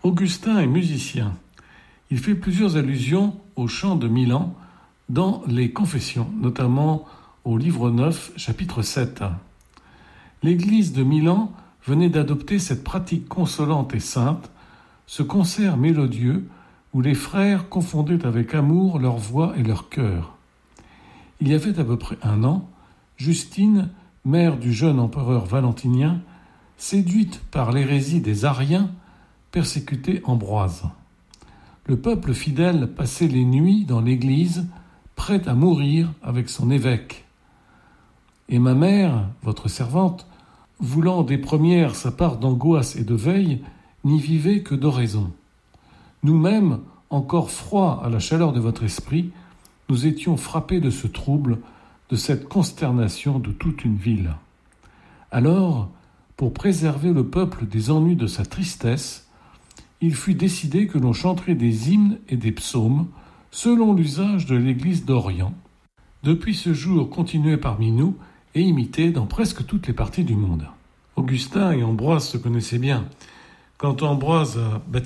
Augustin est musicien. Il fait plusieurs allusions au chant de Milan dans les Confessions, notamment au livre 9, chapitre 7. L'église de Milan venait d'adopter cette pratique consolante et sainte, ce concert mélodieux où les frères confondaient avec amour leur voix et leur cœur. Il y avait à peu près 1 an, Justine, mère du jeune empereur Valentinien, séduite par l'hérésie des Ariens, persécutait Ambroise. Le peuple fidèle passait les nuits dans l'église, prêt à mourir avec son évêque. Et ma mère, votre servante, voulant des premières sa part d'angoisse et de veille, n'y vivait que d'oraison. Nous-mêmes, encore froids à la chaleur de votre esprit, nous étions frappés de ce trouble, de cette consternation de toute une ville. Alors, pour préserver le peuple des ennuis de sa tristesse, il fut décidé que l'on chanterait des hymnes et des psaumes selon l'usage de l'Église d'Orient, depuis ce jour continué parmi nous et imité dans presque toutes les parties du monde. Augustin et Ambroise se connaissaient bien. Quand Ambroise a